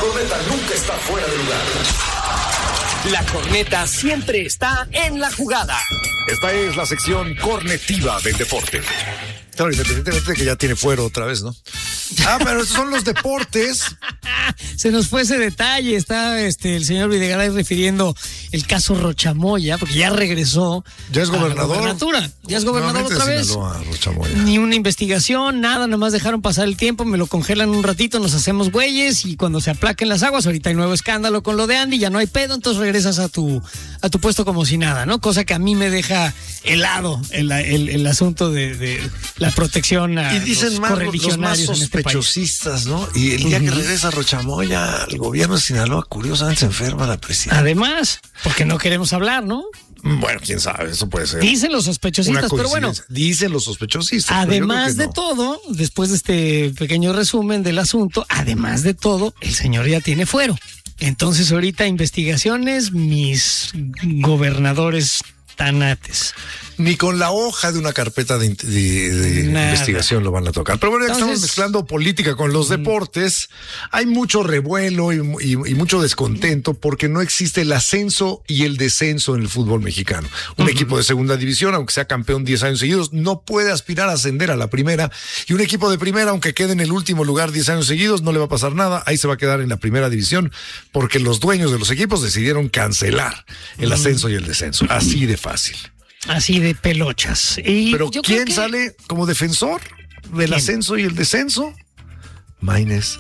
corneta nunca está fuera de lugar. La corneta siempre está en la jugada. Esta es la sección cornetiva del deporte. Claro, independientemente de que ya tiene fuero otra vez, ¿no? Pero estos son los deportes. Se nos fue ese detalle. Está el señor Videgaray refiriendo el caso Rochamoya, porque ya regresó. Ya es gobernador. Ya es gobernador otra vez. Sinaloa, Rochamoya. Ni una investigación, nada, nomás dejaron pasar el tiempo, me lo congelan un ratito, nos hacemos güeyes y cuando se aplaquen las aguas, ahorita hay nuevo escándalo con lo de Andy, ya no hay pedo, entonces regresas a tu puesto como si nada, ¿no? Cosa que a mí me deja helado el asunto de la protección a y dicen los más correligionarios los más en este país. sospechosistas, ¿no? Y el día que regresa Rochamoya, el gobierno de Sinaloa, curiosamente se enferma la presidenta. Además, porque no queremos hablar, ¿no? Bueno, quién sabe, eso puede ser. Dicen los sospechosistas, pero bueno. Dicen los sospechosistas. Además de todo, después de este pequeño resumen del asunto, además de todo, el señor ya tiene fuero. Entonces ahorita investigaciones, mis gobernadores tanates. Ni con la hoja de una carpeta de investigación lo van a tocar. Pero bueno, ya estamos mezclando política con los deportes. Hay mucho revuelo y mucho descontento porque no existe el ascenso y el descenso en el fútbol mexicano. Un equipo de segunda división, aunque sea campeón 10 años seguidos, no puede aspirar a ascender a la primera. Y un equipo de primera, aunque quede en el último lugar 10 años seguidos, no le va a pasar nada. Ahí se va a quedar en la primera división porque los dueños de los equipos decidieron cancelar el ascenso y el descenso. Así de fácil. Así de pelochas. Pero ¿quién sale como defensor del ascenso y el descenso? Maínez.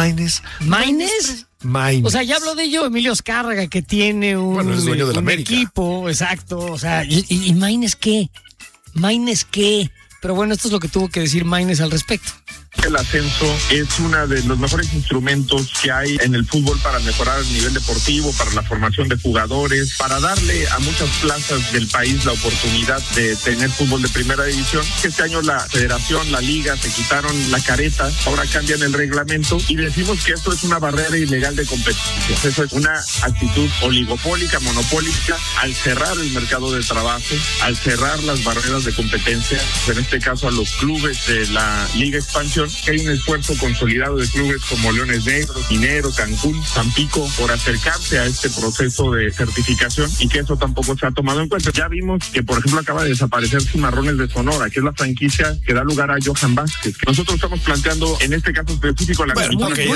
O sea, ya habló de ello Emilio Azcárraga, que tiene un dueño de la América. Equipo, exacto. O sea, ¿y Maínez qué? Pero bueno, esto es lo que tuvo que decir Maínez al respecto. El ascenso es uno de los mejores instrumentos que hay en el fútbol para mejorar el nivel deportivo, para la formación de jugadores, para darle a muchas plazas del país la oportunidad de tener fútbol de primera división. Este año la federación, la liga, se quitaron la careta, ahora cambian el reglamento y decimos que esto es una barrera ilegal de competencia. Eso es una actitud oligopólica, monopólica, al cerrar el mercado de trabajo, al cerrar las barreras de competencia, en este caso a los clubes de la Liga Expansión, que hay un esfuerzo consolidado de clubes como Leones Negros, Minero, Cancún, Tampico, por acercarse a este proceso de certificación y que eso tampoco se ha tomado en cuenta. Ya vimos que, por ejemplo, acaba de desaparecer Cimarrones de Sonora, que es la franquicia que da lugar a Johan Vázquez. Nosotros estamos planteando, en este caso específico, la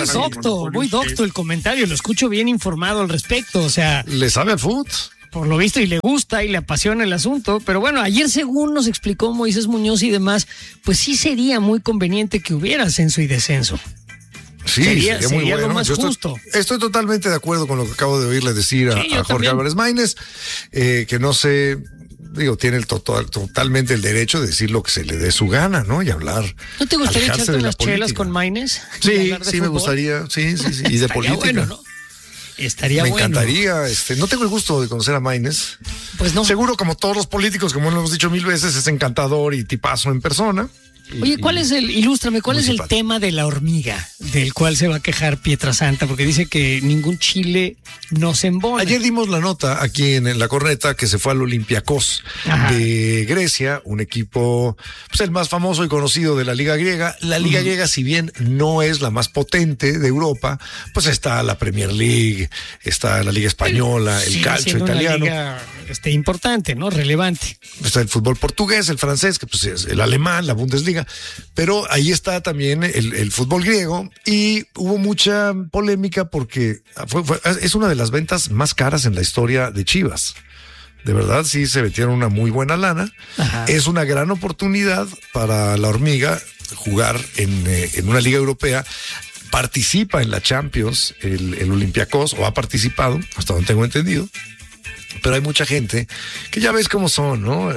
muy docto el comentario, lo escucho bien informado al respecto, o sea... ¿Le sabe al fútbol? Por lo visto, y le gusta y le apasiona el asunto. Pero bueno, ayer según nos explicó Moisés Muñoz y demás, pues sí sería muy conveniente que hubiera ascenso y descenso. Sí, sería muy bueno. Lo más justo. Estoy totalmente de acuerdo con lo que acabo de oírle decir a Jorge Álvarez Maínez, que no sé... tiene totalmente el derecho de decir lo que se le dé su gana, ¿no? Y hablar. ¿No te gustaría echarte unas chelas con Maínez? Sí, me gustaría. Sí. Y de política. Bueno, ¿no? Estaría Me encantaría. No tengo el gusto de conocer a Maínez. Pues no. Seguro, como todos los políticos, como lo hemos dicho 1000 veces, es encantador y tipazo en persona. Oye, ilústrame, ¿cuál es el tema de la hormiga del cual se va a quejar Pietrasanta? Porque dice que ningún chile nos embona. Ayer dimos la nota aquí en La Corneta que se fue al Olympiacos de Grecia, un equipo, pues el más famoso y conocido de la Liga Griega. La Liga Griega, si bien no es la más potente de Europa, pues está la Premier League, está la Liga Española, el calcio italiano. Una liga, importante, ¿no? Relevante. Está el fútbol portugués, el francés, que pues es el alemán, la Bundesliga. Pero ahí está también el fútbol griego y hubo mucha polémica porque es una de las ventas más caras en la historia de Chivas. De verdad, sí se metieron una muy buena lana. Es una gran oportunidad para la hormiga jugar en una liga europea. Participa en la Champions el Olympiacos, o ha participado, hasta donde tengo entendido. Pero hay mucha gente que ya ves cómo son, ¿no?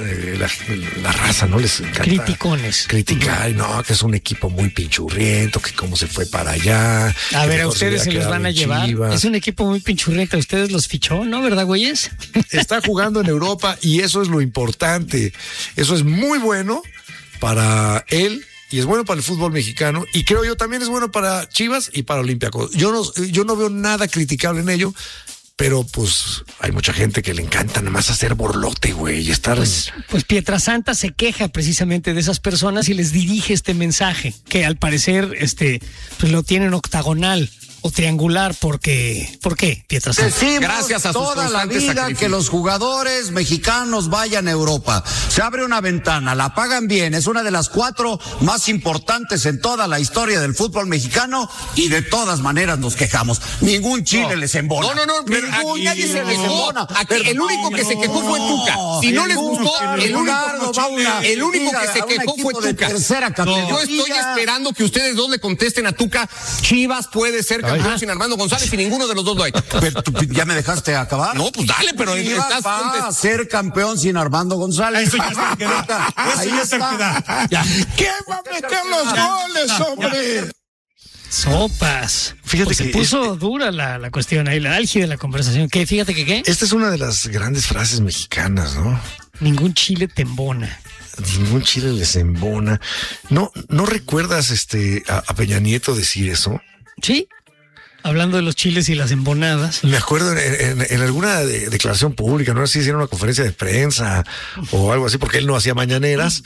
La raza, ¿no? Les encanta criticones. Criticar, no, que es un equipo muy pinchurriento, que cómo se fue para allá. A ver, a ustedes se los van a llevar. Chivas. Es un equipo muy pinchurriento, ustedes los fichó, ¿no? ¿Verdad, güeyes? Está jugando en Europa y eso es lo importante. Eso es muy bueno para él. Y es bueno para el fútbol mexicano. Y creo yo también es bueno para Chivas y para Olympiacos. Yo no veo nada criticable en ello. Pero pues hay mucha gente que le encanta nada más hacer borlote, güey, y estar... Pues Pietrasanta se queja precisamente de esas personas y les dirige este mensaje, que al parecer pues lo tienen octagonal o triangular, porque ¿por qué, Pietrasanta? Decimos gracias a sus toda la constantes vida sacrificios. que los jugadores mexicanos vayan a Europa. Se abre una ventana, la pagan bien, es una de las 4 más importantes en toda la historia del fútbol mexicano y de todas maneras nos quejamos. Ningún Chile les embona. No, pero Ningún aquí nadie se Chile les quejó. embona. Aquí el único que se quejó fue Tuca. Si no les gustó, el único que se quejó fue Tuca. Yo estoy esperando que ustedes dos le contesten a Tuca. Chivas puede ser campeón sin Armando González y ninguno de los dos lo ha hecho. Pero, ¿ya me dejaste acabar? No, pues dale, pero Chivas estás va a ser campeón sin Armando González. Eso ya se queda. Ahí está. ¿Quién va a meter los goles, hombre? Sopas. Fíjate Pues se que puso dura la cuestión ahí, la álgida de la conversación. ¿Qué? Fíjate que ¿qué? Esta es una de las grandes frases mexicanas, ¿no? Ningún chile te embona. Ningún chile les embona. ¿No recuerdas a Peña Nieto decir eso? Sí. Hablando de los chiles y las embonadas. Me acuerdo en alguna declaración pública, no sé si hicieron una conferencia de prensa o algo así, porque él no hacía mañaneras.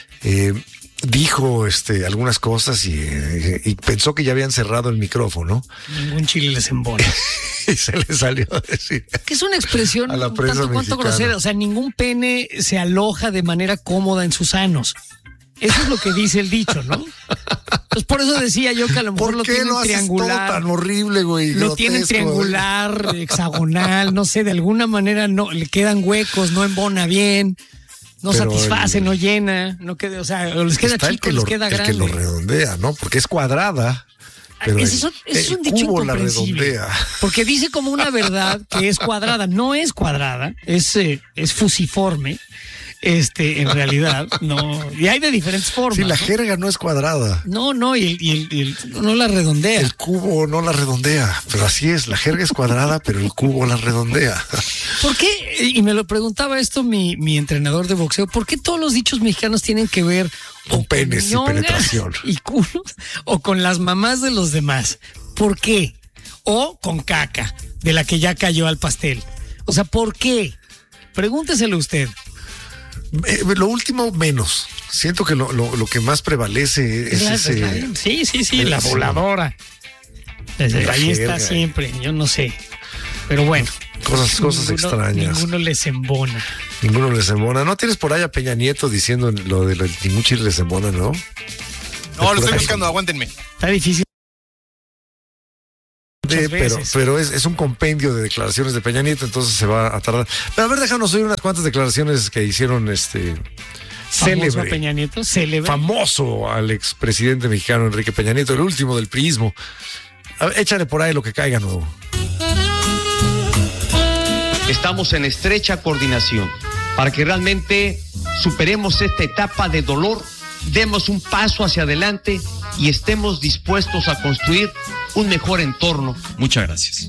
Dijo algunas cosas y pensó que ya habían cerrado el micrófono. Ningún chile les embona. Y se le salió a decir. Que es una expresión a la un prensa tanto cuanto mexicana. grosera. O sea, ningún pene se aloja de manera cómoda en sus anos. Eso es lo que dice el dicho, ¿no? Pues por eso decía yo que a lo mejor ¿Por lo qué tienen lo haces triangular. todo tan horrible, güey? Lo tienen grotesco, triangular, hexagonal, no sé, de alguna manera no le quedan huecos, no embona bien, no Pero satisface, no llena, no queda, o sea, o les queda Está chico, les queda el que lo grande. redondea, ¿no? Porque es cuadrada. Pero Ese es un dicho cubo la incomprensible. redondea. Porque dice como una verdad que es cuadrada. No es cuadrada, es fusiforme. En realidad, no. Y hay de diferentes formas. Sí, la ¿no? jerga no es cuadrada. No, y no la redondea. El cubo no la redondea. Pero así es, la jerga es cuadrada, pero el cubo la redondea. ¿Por qué? Y me lo preguntaba esto mi entrenador de boxeo. ¿Por qué todos los dichos mexicanos tienen que ver Con penes y ñongas penetración. y culos o con las mamás de los demás? ¿Por qué? O con caca, de la que ya cayó al pastel. O sea, ¿por qué? Pregúnteselo usted. Lo último menos. Siento que lo que más prevalece es ese. Sí, la voladora. Ahí está jerga. siempre, yo no sé. Pero bueno. Cosas extrañas. Ninguno les embona. Ninguno les embona. ¿No tienes por ahí a Peña Nieto diciendo lo de ningún chile les embona, no? No, lo estoy buscando, aguántenme. Está difícil. Muchas veces. Pero es un compendio de declaraciones de Peña Nieto, entonces se va a tardar. Pero a ver, déjanos oír unas cuantas declaraciones que hicieron Famoso célebre. Peña Nieto, célebre. Famoso al expresidente mexicano Enrique Peña Nieto, el último del priismo. A ver, échale por ahí lo que caiga nuevo. Estamos en estrecha coordinación para que realmente superemos esta etapa de dolor, demos un paso hacia adelante y estemos dispuestos a construir un mejor entorno. Muchas gracias.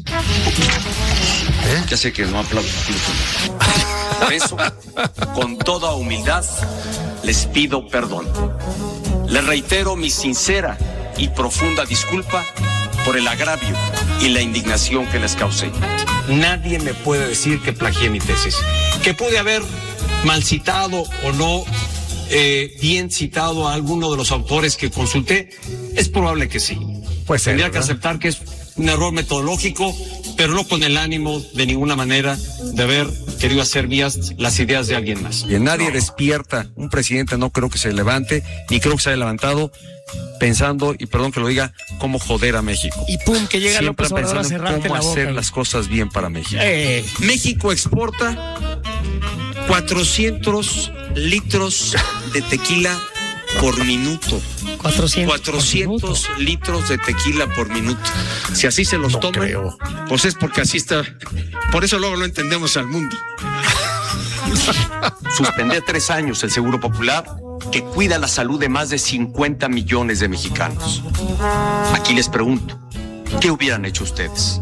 Ya sé que no aplaudo. Por eso, con toda humildad, les pido perdón. Les reitero mi sincera y profunda disculpa por el agravio y la indignación que les causé. Nadie me puede decir que plagié mi tesis. Que pude haber mal citado o no bien citado a alguno de los autores que consulté. Es probable que sí. Pues Tendría que aceptar que es un error metodológico, pero no con el ánimo de ninguna manera de haber querido hacer mías las ideas de alguien más. Y nadie despierta, un presidente no creo que se levante, ni creo que se haya levantado pensando, y perdón que lo diga, cómo joder a México. Y pum, que llega Siempre López Obrador a pensando en cerrarte cómo la boca. hacer güey. las cosas bien para México. México exporta 400 litros de tequila por minuto. 400 litros de tequila por minuto. Si así se los No toman, creo. pues es porque así está. Por eso luego lo entendemos al mundo. Suspender 3 años el Seguro Popular que cuida la salud de más de 50 millones de mexicanos. Aquí les pregunto, ¿qué hubieran hecho ustedes?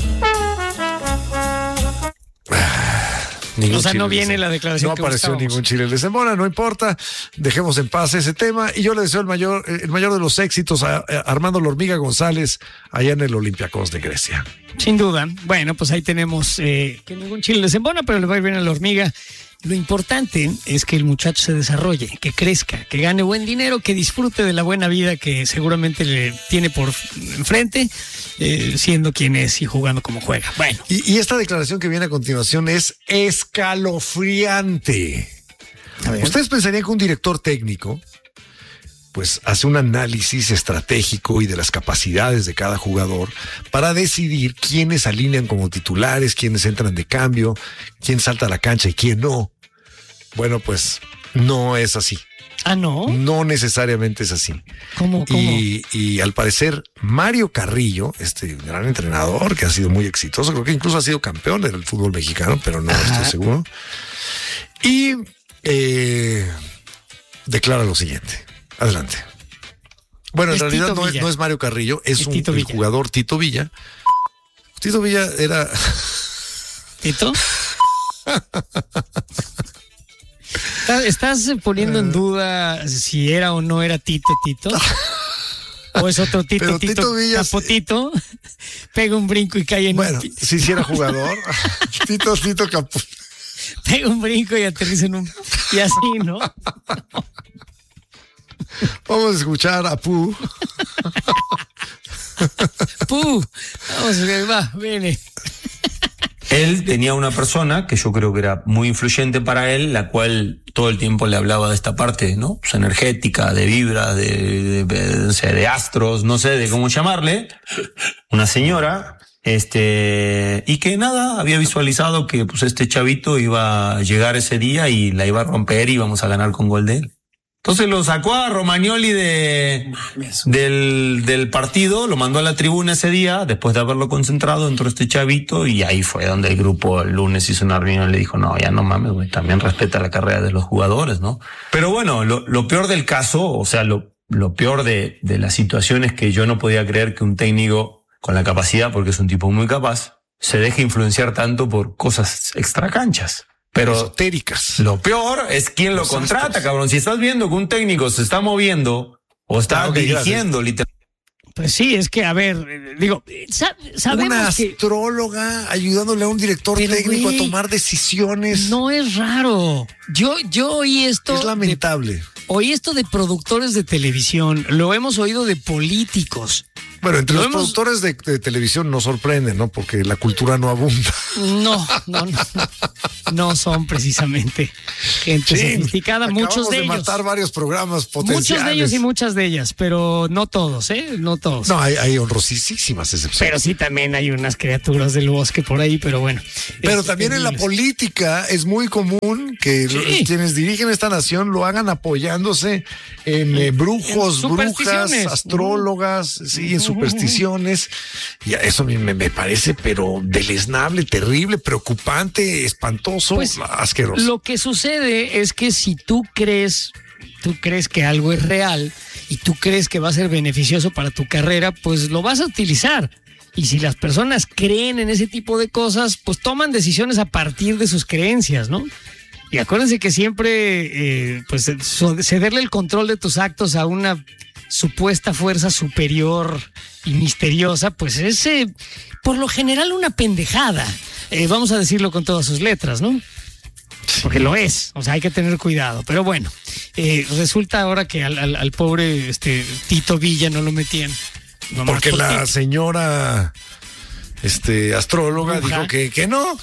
Ningún O sea, no chile viene les- la declaración No que apareció buscábamos. ningún chile les embona, no importa. Dejemos en paz ese tema. Y yo le deseo el mayor de los éxitos a Armando La Hormiga González allá en el Olympiacos de Grecia. Sin duda. Bueno, pues ahí tenemos que ningún chile les embona, pero le va a ir bien a la hormiga. Lo importante es que el muchacho se desarrolle, que crezca, que gane buen dinero, que disfrute de la buena vida que seguramente le tiene por enfrente, siendo quien es y jugando como juega. Bueno. Y esta declaración que viene a continuación es escalofriante. Ustedes pensarían que un director técnico pues hace un análisis estratégico y de las capacidades de cada jugador para decidir quiénes alinean como titulares, quiénes entran de cambio, quién salta a la cancha y quién no. Bueno, pues no es así. ¿Ah, no? No necesariamente es así. ¿Cómo? Y al parecer Mario Carrillo, este gran entrenador que ha sido muy exitoso, creo que incluso ha sido campeón del fútbol mexicano, pero no estoy seguro. Y declara lo siguiente. Adelante. Bueno, en realidad no es Mario Carrillo, es el jugador Tito Villa. Tito Villa era... ¿Tito? ¿Estás poniendo en duda si era o no era Tito? ¿O es otro Tito? Pero Tito Villa... Capotito, pega un brinco y cae en Bueno, si era jugador. Tito Capotito. Pega un brinco y aterriza en un... Y así, ¿no? Vamos a escuchar a Pu. Pu, vamos a ver, viene. Él tenía una persona que yo creo que era muy influyente para él, la cual todo el tiempo le hablaba de esta parte, ¿no? Pues energética, de vibra, de astros, no sé de cómo llamarle. Una señora, y que nada, había visualizado que pues este chavito iba a llegar ese día y la iba a romper y íbamos a ganar con gol de él. Entonces lo sacó a Romagnoli del partido, lo mandó a la tribuna ese día, después de haberlo concentrado, entró este chavito y ahí fue donde el grupo el lunes hizo una reunión y le dijo, no, ya no mames, güey, también respeta la carrera de los jugadores, ¿no? Pero bueno, lo peor del caso, o sea, lo peor de la situación es que yo no podía creer que un técnico con la capacidad, porque es un tipo muy capaz, se deje influenciar tanto por cosas extracanchas. Pero esotéricas. Lo peor es quién lo contrata, cabrón. Si estás viendo que un técnico se está moviendo o está dirigiendo, literalmente. Pues sí, es que, a ver, digo, sabemos una astróloga ayudándole a un director técnico a tomar decisiones. No es raro. Yo oí esto. Es lamentable. Oí esto de productores de televisión, lo hemos oído de políticos. Bueno, entre los productores de televisión no sorprende, ¿no? Porque la cultura no abunda. No son precisamente gente sofisticada. Muchos de ellos. Matar varios programas potenciales. Muchos de ellos y muchas de ellas, pero no todos, ¿eh? No todos. No, hay honrosísimas excepciones. Pero sí también hay unas criaturas del bosque por ahí, pero bueno. Pero también en la política es muy común que quienes dirigen esta nación lo hagan apoyándose en brujos, brujas, astrólogas, sí, en supersticiones. Y eso me parece, pero deleznable, terrible, preocupante, espantoso, pues, asqueroso. Lo que sucede es que si tú crees que algo es real y tú crees que va a ser beneficioso para tu carrera, pues lo vas a utilizar. Y si las personas creen en ese tipo de cosas, pues toman decisiones a partir de sus creencias, ¿no? Y acuérdense que siempre, pues, cederle el control de tus actos a una supuesta fuerza superior y misteriosa, pues es por lo general una pendejada. Vamos a decirlo con todas sus letras, ¿no? Porque lo es, o sea, hay que tener cuidado. Pero bueno, resulta ahora que al pobre Tito Villa no lo metían. Porque la señora astróloga dijo que no,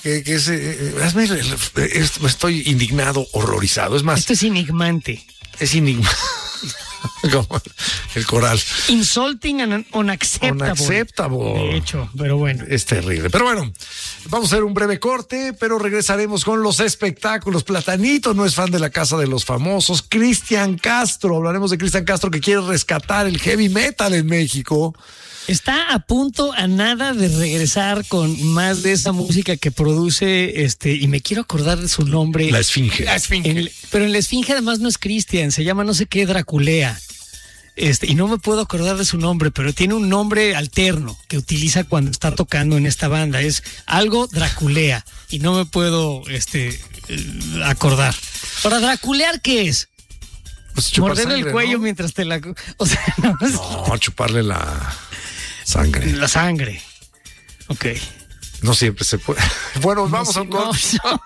estoy indignado, horrorizado. Es más, esto es enigmante. Es enigmante. Como el coral. Insulting and unacceptable. De hecho, pero bueno. Es terrible. Pero bueno, vamos a hacer un breve corte, pero regresaremos con los espectáculos. Platanito no es fan de la Casa de los Famosos. Cristian Castro, hablaremos de Cristian Castro, que quiere rescatar el heavy metal en México. Está a punto, a nada de regresar con más de esa música que produce, y me quiero acordar de su nombre. La Esfinge. Pero en La Esfinge además no es Cristian, se llama no sé qué Draculea. Y no me puedo acordar de su nombre, pero tiene un nombre alterno que utiliza cuando está tocando en esta banda. Es algo Draculea y no me puedo acordar. Para Draculear, ¿qué es? Pues morderle sangre, el cuello, ¿no? Mientras te la... O sea, no, chuparle la sangre. La sangre. Ok. No siempre se puede. Bueno, vamos a un corte.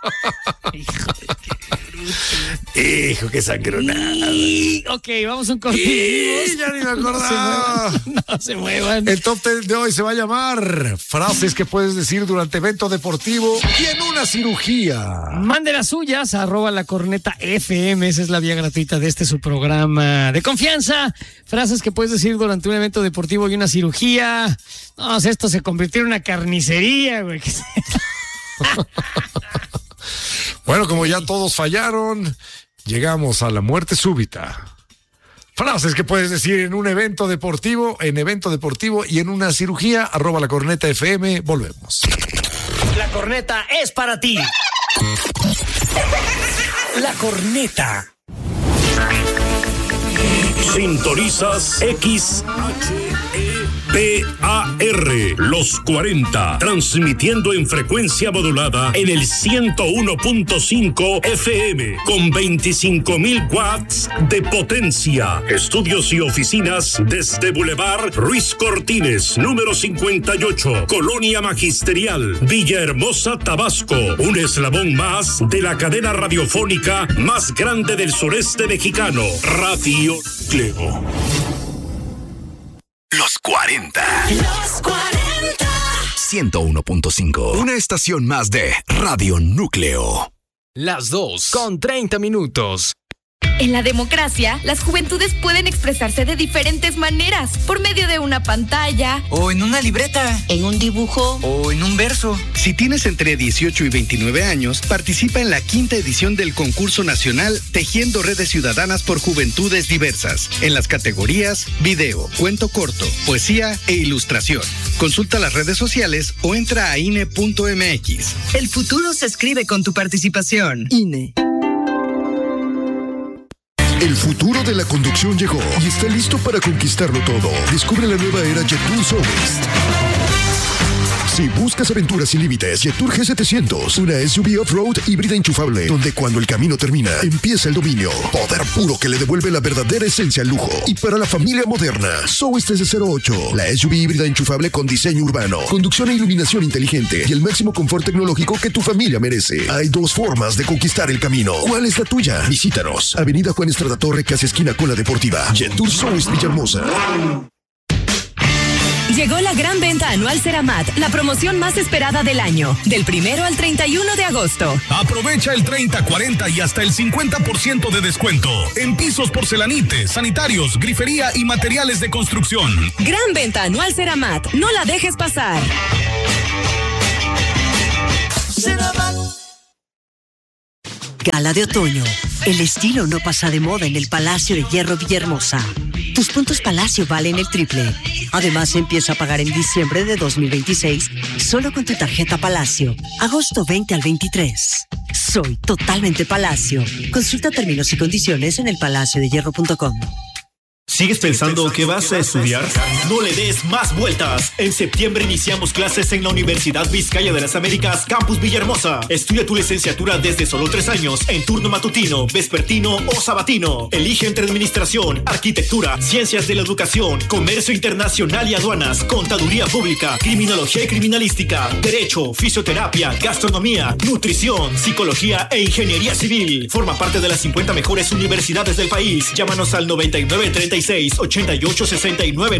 Hijo, qué sangronada. Ok, vamos a un corte. Ya ni me acordaba. No se muevan. El top 10 de hoy se va a llamar frases que puedes decir durante evento deportivo y en una cirugía. Mande las suyas a @lacornetafm. Esa es la vía gratuita de su programa de confianza. Frases que puedes decir durante un evento deportivo y una cirugía. No, esto se convirtió en una carnicería, güey. Bueno, como ya todos fallaron, llegamos a la muerte súbita. Frases que puedes decir en un evento deportivo y en una cirugía. @lacornetafm. Volvemos. La corneta es para ti. La corneta. Sintonizas XHEPAR, los 40, transmitiendo en frecuencia modulada en el 101.5 FM, con 25,000 watts de potencia. Estudios y oficinas desde Boulevard Ruiz Cortines, número 58, Colonia Magisterial, Villahermosa, Tabasco. Un eslabón más de la cadena radiofónica más grande del sureste mexicano, Radio Núcleo. Los 40. 101.5. Una estación más de Radio Núcleo. Las 2:30. En la democracia, las juventudes pueden expresarse de diferentes maneras, por medio de una pantalla, o en una libreta, en un dibujo, o en un verso. Si tienes entre 18 y 29 años, participa en la 5ª edición del concurso nacional Tejiendo Redes Ciudadanas por Juventudes Diversas, en las categorías video, cuento corto, poesía e ilustración. Consulta las redes sociales o entra a INE.mx. El futuro se escribe con tu participación. INE. El futuro de la conducción llegó y está listo para conquistarlo todo. Descubre la nueva era Jetour Soulist. Si buscas aventuras sin límites, Jetour G700, una SUV off-road híbrida enchufable, donde cuando el camino termina, empieza el dominio. Poder puro que le devuelve la verdadera esencia al lujo. Y para la familia moderna, Soulist S08, la SUV híbrida enchufable con diseño urbano, conducción e iluminación inteligente y el máximo confort tecnológico que tu familia merece. Hay 2 formas de conquistar el camino. ¿Cuál es la tuya? Visítanos. Avenida Juan Estrada Torre, casi esquina con la Deportiva. Jetour Soulist Villahermosa. Llegó la gran venta anual Ceramat, la promoción más esperada del año, del 1 al 31 de agosto. Aprovecha el 30, 40 y hasta el 50% de descuento en pisos, porcelanites, sanitarios, grifería y materiales de construcción. Gran venta anual Ceramat, no la dejes pasar. Ceramat. Gala de otoño. El estilo no pasa de moda en el Palacio de Hierro Villahermosa. Tus puntos Palacio valen el triple. Además, empieza a pagar en diciembre de 2026 solo con tu tarjeta Palacio. Agosto 20 al 23. Soy totalmente Palacio. Consulta términos y condiciones en elpalaciodehierro.com. ¿Sigues pensando que vas a estudiar? No le des más vueltas. En septiembre iniciamos clases en la Universidad Vizcaya de las Américas, Campus Villahermosa. Estudia tu licenciatura desde solo 3 años en turno matutino, vespertino o sabatino. Elige entre administración, arquitectura, ciencias de la educación, comercio internacional y aduanas, contaduría pública, criminología y criminalística, derecho, fisioterapia, gastronomía, nutrición, psicología e ingeniería civil. Forma parte de las 50 mejores universidades del país. Llámanos al 9936 88 69